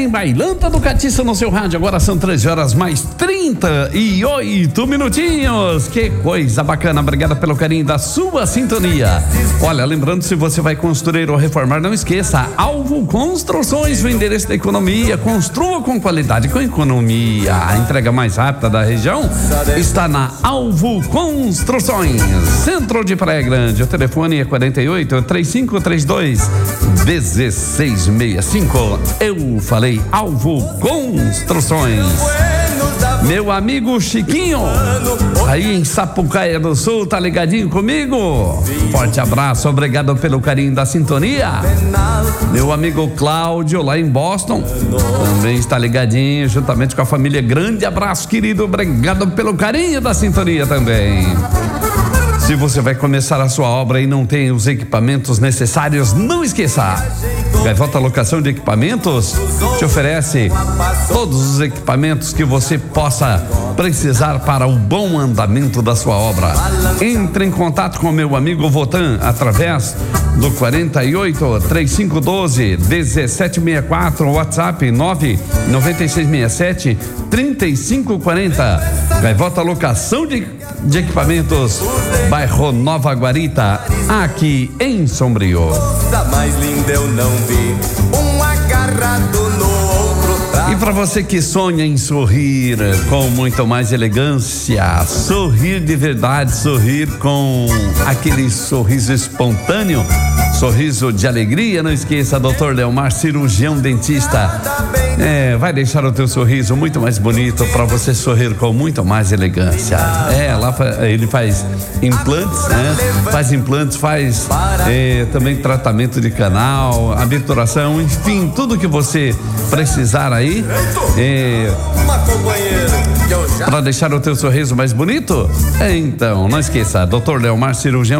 tem Bailanta do Catiça no seu rádio. Agora são 13h mais 38 minutinhos. Que coisa bacana. Obrigado pelo carinho da sua sintonia. Olha, lembrando, se você vai construir ou reformar, não esqueça, Alvo Construções, o endereço da economia. Construa com qualidade, com economia. A entrega mais rápida da região está na Alvo Construções, centro de Praia Grande. O telefone é 48-3532-1665. Eu falei Alvo Construções. Meu amigo Chiquinho, aí em Sapucaia do Sul, tá ligadinho comigo? Forte abraço, obrigado pelo carinho da sintonia. Meu amigo Cláudio, lá em Boston, também está ligadinho, juntamente com a família. Grande abraço, querido, obrigado pelo carinho da sintonia também. Se você vai começar a sua obra e não tem os equipamentos necessários, não esqueça. Gaivota Locação de Equipamentos te oferece todos os equipamentos que você possa precisar para o bom andamento da sua obra. Entre em contato com meu amigo Votan através do 48-3512-1764, WhatsApp 99667-3540. Gaivota Locação de Equipamentos, bairro Nova Guarita, aqui em Sombrio. Da mais linda eu não vi, um agarrado no outro. E para você que sonha em sorrir com muito mais elegância, sorrir de verdade, sorrir com aquele sorriso espontâneo, sorriso de alegria, não esqueça, Dr. Leomar, cirurgião dentista. Vai deixar o teu sorriso muito mais bonito para você sorrir com muito mais elegância. Lá ele faz implantes, né? Faz implantes, faz também tratamento de canal, obturação, enfim, tudo que você precisar aí para deixar o teu sorriso mais bonito. Então, não esqueça, Dr. Leomar, cirurgião